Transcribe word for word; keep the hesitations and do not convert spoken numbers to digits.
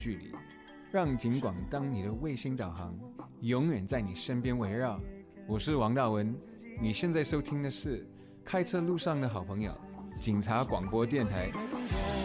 距离，让警广当你的卫星导航，永远在你身边围绕。我是王大文，你现在收听的是开车路上的好朋友，警察广播电台。